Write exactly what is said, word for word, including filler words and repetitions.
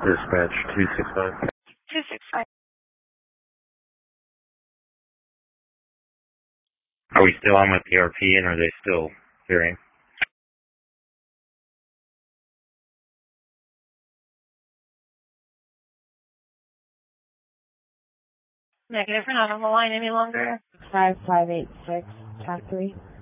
Dispatch two six five. two six five. Are we still on with P R P and are they still hearing? Negative, we're not on the line any longer. five five eight six, track three.